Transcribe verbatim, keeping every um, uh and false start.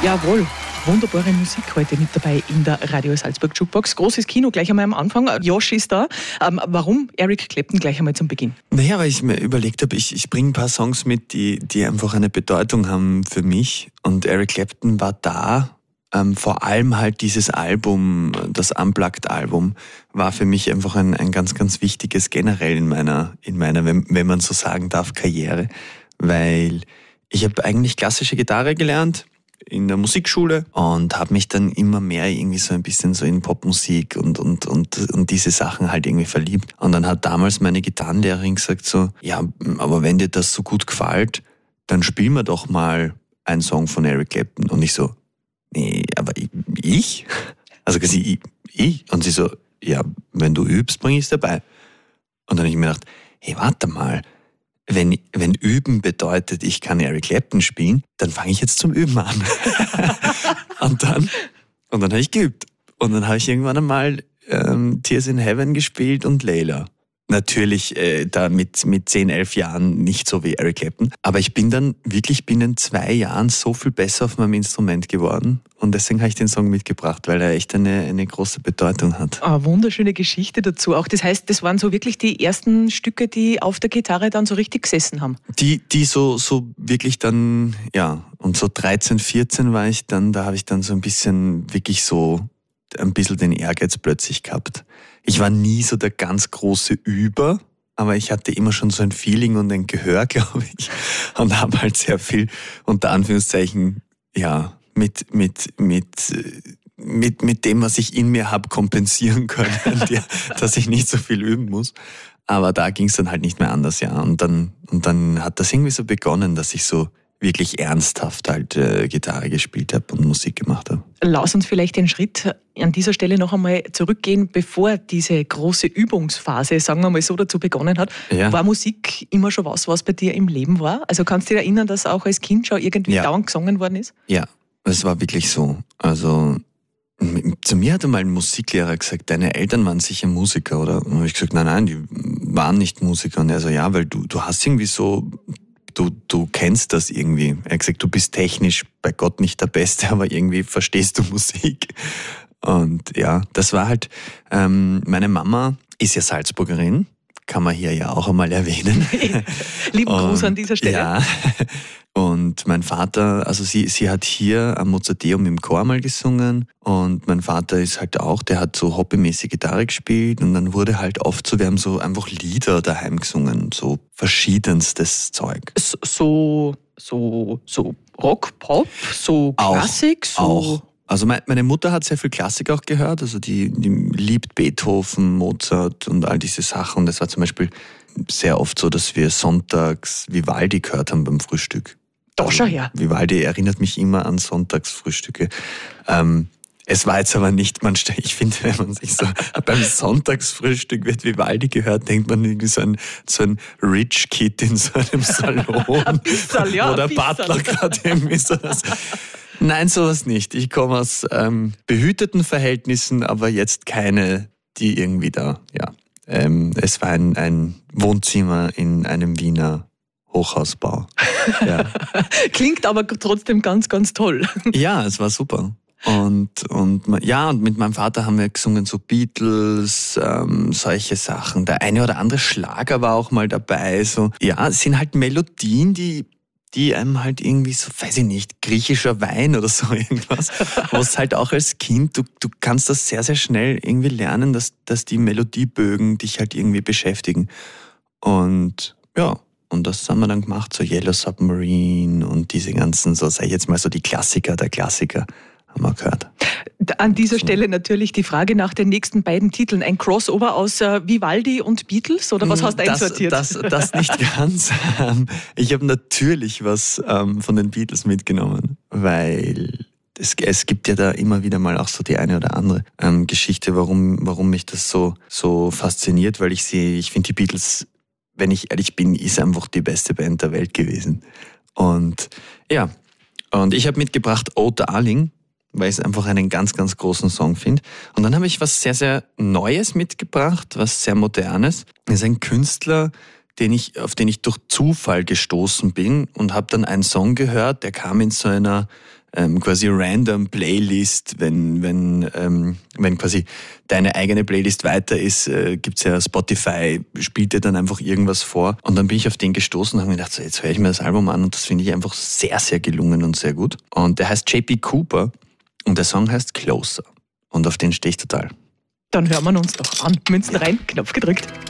Jawohl, wunderbare Musik heute mit dabei in der Radio Salzburg Jukebox. Großes Kino gleich einmal am Anfang. Josh ist da. Ähm, warum Eric Clapton gleich einmal zum Beginn? Naja, weil ich mir überlegt habe, ich, ich bringe ein paar Songs mit, die, die einfach eine Bedeutung haben für mich. Und Eric Clapton war da. Ähm, vor allem halt dieses Album, das Unplugged-Album, war für mich einfach ein, ein ganz, ganz wichtiges generell in meiner, in meiner, wenn, wenn man so sagen darf, Karriere. Weil ich habe eigentlich klassische Gitarre gelernt in der Musikschule und habe mich dann immer mehr irgendwie so ein bisschen so in Popmusik und, und, und, und diese Sachen halt irgendwie verliebt. Und dann hat damals meine Gitarrenlehrerin gesagt so, ja, aber wenn dir das so gut gefällt, dann spiel mir doch mal einen Song von Eric Clapton. Und ich so, nee, aber ich? Also quasi ich? Und sie so, ja, wenn du übst, bring ich es dabei. Und dann habe ich mir gedacht, hey, warte mal, wenn, wenn Üben bedeutet, ich kann Eric Clapton spielen, dann fange ich jetzt zum Üben an. und dann, und dann habe ich geübt. Und dann habe ich irgendwann einmal ähm, Tears in Heaven gespielt und Layla. Natürlich äh, da mit, mit zehn, elf Jahren nicht so wie Eric Clapton. Aber ich bin dann wirklich binnen zwei Jahren so viel besser auf meinem Instrument geworden. Und deswegen habe ich den Song mitgebracht, weil er echt eine, eine große Bedeutung hat. Ah, wunderschöne Geschichte dazu. Auch das heißt, das waren so wirklich die ersten Stücke, die auf der Gitarre dann so richtig gesessen haben. Die, die so, so wirklich dann, ja, und so dreizehn, vierzehn war ich dann, da habe ich dann so ein bisschen wirklich so ein bisschen den Ehrgeiz plötzlich gehabt. Ich war nie so der ganz große Über, aber ich hatte immer schon so ein Feeling und ein Gehör, glaube ich, und habe halt sehr viel, unter Anführungszeichen, ja, mit, mit, mit, mit, mit dem, was ich in mir habe, kompensieren können, dass ich nicht so viel üben muss. Aber da ging es dann halt nicht mehr anders, ja. Und dann, und dann hat das irgendwie so begonnen, dass ich so wirklich ernsthaft halt äh, Gitarre gespielt habe und Musik gemacht habe. Lass uns vielleicht den Schritt an dieser Stelle noch einmal zurückgehen, bevor diese große Übungsphase, sagen wir mal so, dazu begonnen hat. Ja. War Musik immer schon was, was bei dir im Leben war? Also kannst du dich erinnern, dass auch als Kind schon irgendwie ja. dauernd gesungen worden ist? Ja, es war wirklich so. Also zu mir hat einmal ein Musiklehrer gesagt, deine Eltern waren sicher Musiker, oder? Und habe ich gesagt, nein, nein, die waren nicht Musiker. Und er so, ja, weil du, du hast irgendwie so... Du, du kennst das irgendwie. Er hat gesagt, du bist technisch bei Gott nicht der Beste, aber irgendwie verstehst du Musik. Und ja, das war halt, ähm, meine Mama ist ja Salzburgerin, kann man hier ja auch einmal erwähnen. Lieben Gruß an dieser Stelle. Ja, und mein Vater, also sie, sie hat hier am Mozarteum im Chor mal gesungen und mein Vater ist halt auch, der hat so hobbymäßig Gitarre gespielt und dann wurde halt oft so, wir haben so einfach Lieder daheim gesungen, so verschiedenstes Zeug. So, so, so Rock, Pop, so Klassik, so... Auch. Also meine Mutter hat sehr viel Klassik auch gehört, also die, die liebt Beethoven, Mozart und all diese Sachen. Und das war zum Beispiel sehr oft so, dass wir sonntags Vivaldi gehört haben beim Frühstück. Da schau her. Vivaldi erinnert mich immer an Sonntagsfrühstücke. Ähm, es war jetzt aber nicht, man, ich finde, wenn man sich so beim Sonntagsfrühstück wird Vivaldi gehört, denkt man irgendwie so ein, so ein Rich Kid in so einem Salon, bisschen, ja, wo der Butler gerade irgendwie so das... Nein, sowas nicht. Ich komme aus ähm, behüteten Verhältnissen, aber jetzt keine, die irgendwie da, ja. Ähm, es war ein, ein Wohnzimmer in einem Wiener Hochhausbau. Ja. Klingt aber trotzdem ganz, ganz toll. Ja, es war super. Und, und ja, und mit meinem Vater haben wir gesungen, so Beatles, ähm, solche Sachen. Der eine oder andere Schlager war auch mal dabei. So. Ja, es sind halt Melodien, die die einem halt irgendwie so, weiß ich nicht, griechischer Wein oder so irgendwas, wo es halt auch als Kind, du, du kannst das sehr, sehr schnell irgendwie lernen, dass, dass die Melodiebögen dich halt irgendwie beschäftigen. Und ja, und das haben wir dann gemacht, so Yellow Submarine und diese ganzen, so sag ich jetzt mal so die Klassiker der Klassiker haben wir gehört. An dieser Stelle natürlich die Frage nach den nächsten beiden Titeln. Ein Crossover aus äh, Vivaldi und Beatles oder was hast du das, einsortiert? Das, das, das nicht ganz. Ich habe natürlich was ähm, von den Beatles mitgenommen, weil es, es gibt ja da immer wieder mal auch so die eine oder andere ähm, Geschichte, warum, warum mich das so, so fasziniert, weil ich sehe, ich finde die Beatles, wenn ich ehrlich bin, ist einfach die beste Band der Welt gewesen. Und ja, und ich habe mitgebracht Oh Darling, weil ich es einfach einen ganz, ganz großen Song finde. Und dann habe ich was sehr, sehr Neues mitgebracht, was sehr Modernes. Das ist ein Künstler, den ich, auf den ich durch Zufall gestoßen bin und habe dann einen Song gehört, der kam in so einer ähm, quasi random Playlist, wenn, wenn, ähm, wenn quasi deine eigene Playlist weiter ist, äh, gibt's ja Spotify, spielt dir dann einfach irgendwas vor. Und dann bin ich auf den gestoßen und habe mir gedacht, so, jetzt höre ich mir das Album an und das finde ich einfach sehr, sehr gelungen und sehr gut. Und der heißt J P Cooper und der Song heißt Closer. Und auf den stehe ich total. Dann hören wir uns doch an. Münzen rein, Knopf gedrückt.